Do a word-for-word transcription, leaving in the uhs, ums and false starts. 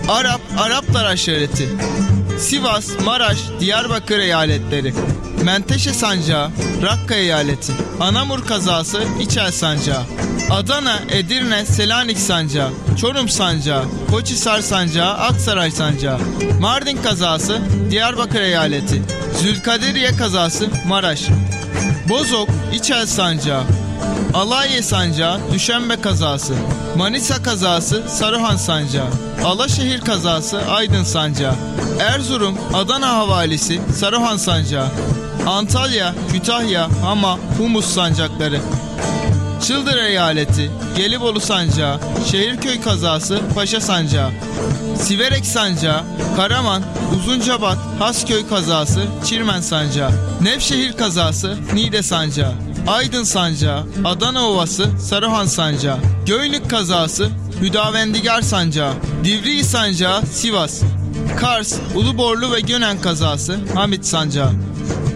Arap, Araplar aşireti. Sivas, Maraş, Diyarbakır eyaletleri. Menteşe Sancağı, Rakka eyaleti. Anamur kazası, İçel Sancağı. Adana, Edirne, Selanik Sancağı. Çorum Sancağı, Koçhisar Sancağı, Aksaray Sancağı. Mardin kazası, Diyarbakır eyaleti. Zülkaderiye kazası, Maraş. Bozok, İçel Sancağı. Alaiye Sancağı, Düşenbe kazası. Manisa kazası, Saruhan Sancağı. Alaşehir kazası, Aydın Sancağı. Erzurum, Adana havalisi, Saruhan Sancağı. Antalya, Kütahya, Hama, Humus sancakları. Çıldır eyaleti, Gelibolu Sancağı. Şehirköy kazası, Paşa Sancağı. Siverek Sancağı, Karaman, Uzuncabat, Hasköy kazası, Çirmen Sancağı. Nevşehir kazası, Niğde Sancağı. Aydın Sancağı, Adana Ovası, Saruhan Sancağı. Göynük kazası, Hüdavendigar Sancağı. Divriği Sancağı, Sivas. Kars, Uluborlu ve Gönen kazası, Hamit Sancağı.